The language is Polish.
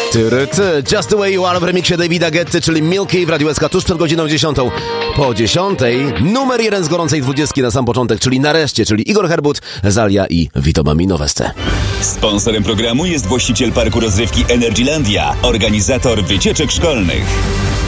Just the Way You Are w remiksie Davida Guetty, czyli Milky w Radiu SK tuż przed godziną 10. Po 10 numer 1 z gorącej 20 na sam początek, czyli nareszcie, czyli Igor Herbut, Zalia i Vito Bambino Veste. Sponsorem programu jest właściciel parku rozrywki Energylandia, organizator wycieczek szkolnych.